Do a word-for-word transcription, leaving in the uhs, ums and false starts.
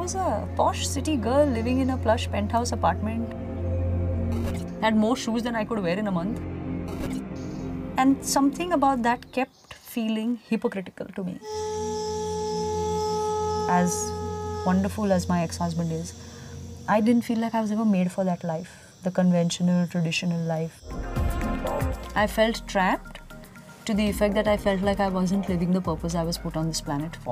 was a posh city girl living in a plush penthouse apartment. I had more shoes than I could wear in a month. And something about that kept feeling hypocritical to me. As wonderful as my ex-husband is, I didn't feel like I was ever made for that life, the conventional, traditional life. I felt trapped to the effect that I felt like I wasn't living the purpose I was put on this planet for.